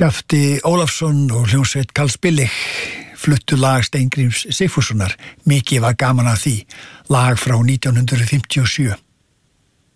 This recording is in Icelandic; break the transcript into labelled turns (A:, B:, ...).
A: Skafti Ólafsson og hljómsveit Karls Billig fluttu lag Steingríms Sigfússonar. Mikið var gaman að því. Lag frá 1957.